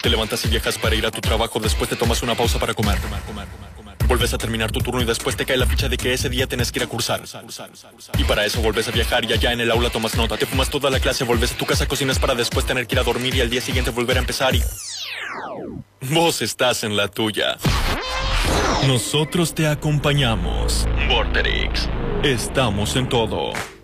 Te levantas y viajas para ir a tu trabajo, después te tomas una pausa para comer. Vuelves a terminar tu turno y después te cae la ficha de que ese día tienes que ir a cursar. Y para eso vuelves a viajar y allá en el aula tomas nota. Te fumas toda la clase, vuelves a tu casa, cocinas para después tener que ir a dormir y al día siguiente volver a empezar y... Vos estás en la tuya. Nosotros te acompañamos. Vorterix. Estamos en todo.